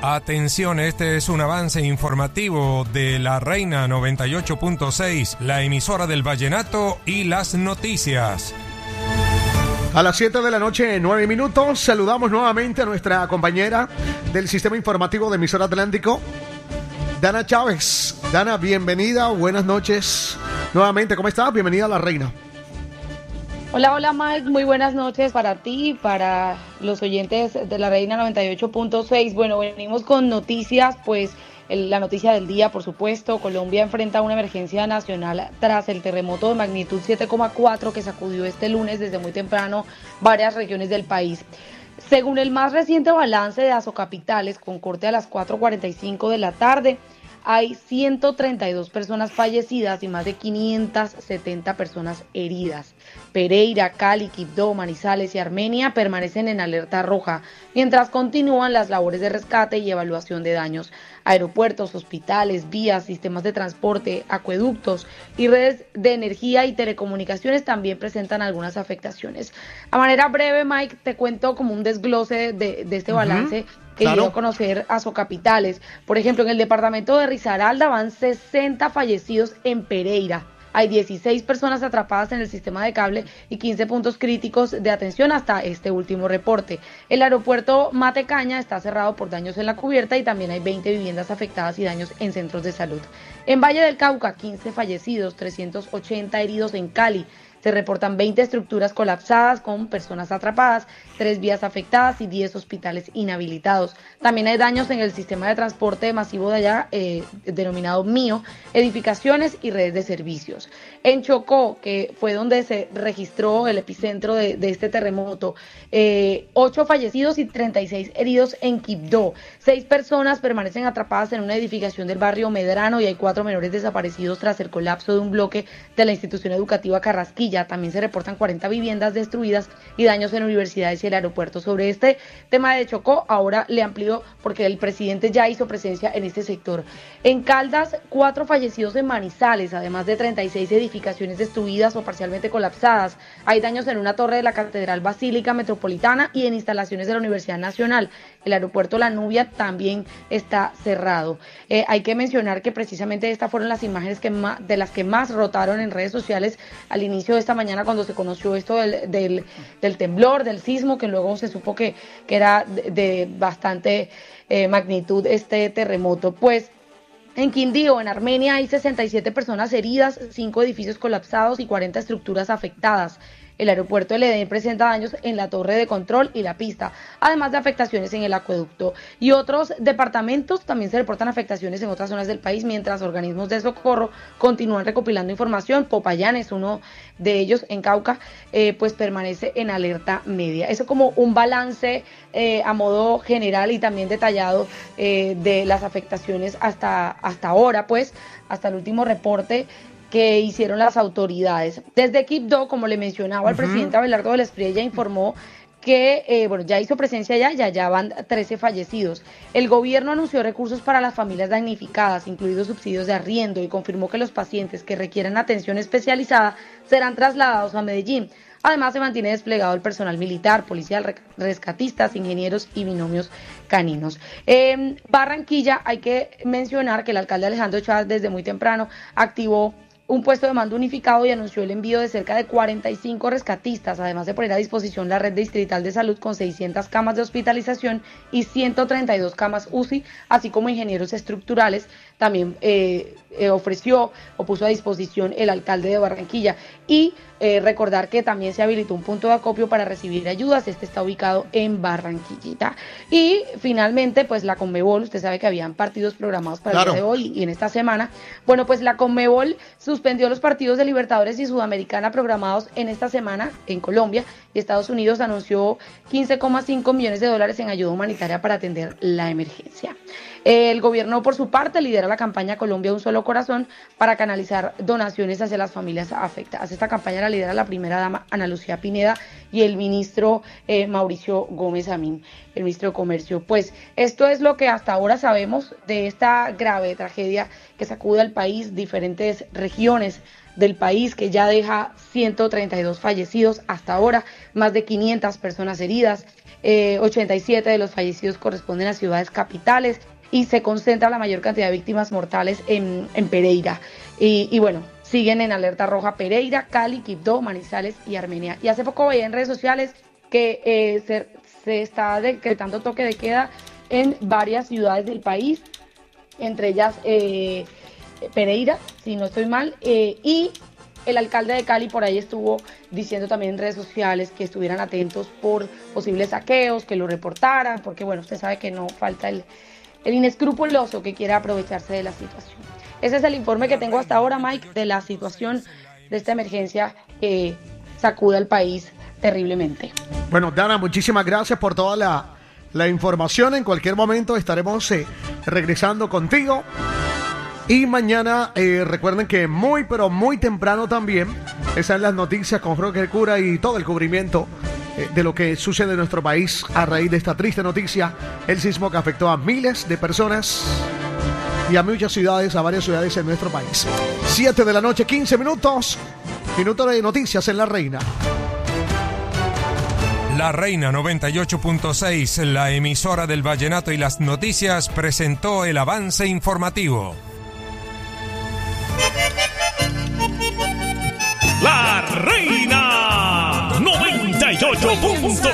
Atención, este es un avance informativo de La Reina 98.6, la emisora del vallenato y las noticias. A las 7 de la noche, 9 minutos, saludamos nuevamente a nuestra compañera del sistema informativo de emisora Atlántico, Dana Chávez. Dana, bienvenida, buenas noches. Nuevamente, ¿cómo estás? Bienvenida a La Reina. Hola Mike, muy buenas noches para ti y para los oyentes de La Reina 98.6. Bueno, venimos con noticias, pues la noticia del día, por supuesto. Colombia enfrenta una emergencia nacional tras el terremoto de magnitud 7,4 que sacudió este lunes desde muy temprano varias regiones del país. Según el más reciente balance de Asocapitales, con corte a las 4:45 de la tarde, hay 132 personas fallecidas y más de 570 personas heridas. Pereira, Cali, Quibdó, Manizales y Armenia permanecen en alerta roja, mientras continúan las labores de rescate y evaluación de daños. Aeropuertos, hospitales, vías, sistemas de transporte, acueductos y redes de energía y telecomunicaciones también presentan algunas afectaciones. A manera breve, Mike, te cuento como un desglose de este balance que dio a conocer Asocapitales. Por ejemplo, en el departamento de Risaralda van 60 fallecidos en Pereira. Hay 16 personas atrapadas en el sistema de cable y 15 puntos críticos de atención hasta este último reporte. El aeropuerto Matecaña está cerrado por daños en la cubierta y también hay 20 viviendas afectadas y daños en centros de salud. En Valle del Cauca, 15 fallecidos, 380 heridos en Cali. Se reportan 20 estructuras colapsadas con personas atrapadas, 3 vías afectadas y 10 hospitales inhabilitados. También hay daños en el sistema de transporte masivo de allá, denominado MIO, edificaciones y redes de servicios. En Chocó, que fue donde se registró el epicentro de este terremoto, 8 fallecidos y 36 heridos en Quibdó. 6 personas permanecen atrapadas en una edificación del barrio Medrano y hay 4 menores desaparecidos tras el colapso de un bloque de la institución educativa Carrasquilla. También se reportan 40 viviendas destruidas y daños en universidades y el aeropuerto. Sobre este tema de Chocó, ahora le amplío porque el presidente ya hizo presencia en este sector. En Caldas, 4 fallecidos en Manizales, además de 36 edificaciones destruidas o parcialmente colapsadas. Hay daños en una torre de la Catedral Basílica Metropolitana y en instalaciones de la Universidad Nacional. El aeropuerto La Nubia también está cerrado. Hay que mencionar que precisamente estas fueron las imágenes de las que más rotaron en redes sociales al inicio de esta mañana, cuando se conoció esto del temblor, del sismo, que luego se supo que era de bastante magnitud este terremoto. Pues en Quindío, en Armenia, hay 67 personas heridas, 5 edificios colapsados y 40 estructuras afectadas. El aeropuerto del Edén presenta daños en la torre de control y la pista, además de afectaciones en el acueducto. Y otros departamentos también se reportan afectaciones en otras zonas del país, mientras organismos de socorro continúan recopilando información. Popayán es uno de ellos, en Cauca, pues permanece en alerta media. Eso como un balance a modo general y también detallado de las afectaciones hasta ahora, pues, hasta el último reporte que hicieron las autoridades. Desde Quibdó, como le mencionaba, el presidente Abelardo del Espriella informó que ya hizo presencia ya van 13 fallecidos. El gobierno anunció recursos para las familias damnificadas, incluidos subsidios de arriendo, y confirmó que los pacientes que requieran atención especializada serán trasladados a Medellín. Además, se mantiene desplegado el personal militar, policial, rescatistas, ingenieros y binomios caninos. En Barranquilla hay que mencionar que el alcalde Alejandro Chávez desde muy temprano activó un puesto de mando unificado y anunció el envío de cerca de 45 rescatistas, además de poner a disposición la red distrital de salud con 600 camas de hospitalización y 132 camas UCI, así como ingenieros estructurales. También ofreció o puso a disposición el alcalde de Barranquilla. Y recordar que también se habilitó un punto de acopio para recibir ayudas. Este está ubicado en Barranquillita. Y finalmente, pues la Conmebol, usted sabe que habían partidos programados para el día de hoy y en esta semana. Bueno, pues la Conmebol suspendió los partidos de Libertadores y Sudamericana programados en esta semana en Colombia, y Estados Unidos anunció $15,5 millones en ayuda humanitaria para atender la emergencia. El gobierno, por su parte, lidera la campaña Colombia Un Solo Corazón para canalizar donaciones hacia las familias afectadas. Esta campaña la lidera la primera dama Ana Lucía Pineda y el ministro Mauricio Gómez Amín, el ministro de Comercio. Pues esto es lo que hasta ahora sabemos de esta grave tragedia que sacude al país, diferentes regiones del país, que ya deja 132 fallecidos hasta ahora, más de 500 personas heridas. 87 de los fallecidos corresponden a ciudades capitales y se concentra la mayor cantidad de víctimas mortales en Pereira. Y bueno, siguen en alerta roja Pereira, Cali, Quibdó, Manizales y Armenia. Y hace poco veía en redes sociales que se está decretando toque de queda en varias ciudades del país, entre ellas Pereira, si no estoy mal, y el alcalde de Cali por ahí estuvo diciendo también en redes sociales que estuvieran atentos por posibles saqueos, que lo reportaran, porque bueno, usted sabe que no falta el inescrupuloso que quiera aprovecharse de la situación. Ese es el informe que tengo hasta ahora, Mike, de la situación de esta emergencia que sacude al país terriblemente. Bueno, Dana, muchísimas gracias por toda la información. En cualquier momento estaremos regresando contigo. Y mañana recuerden que muy pero muy temprano también están las noticias con Roque Cura y todo el cubrimiento de lo que sucede en nuestro país a raíz de esta triste noticia, el sismo que afectó a miles de personas y a muchas ciudades, a varias ciudades en nuestro país. 7 de la noche, 15 minutos, minuto de noticias en La Reina. La Reina 98.6, la emisora del vallenato y las noticias, presentó el avance informativo. La Reina 98.6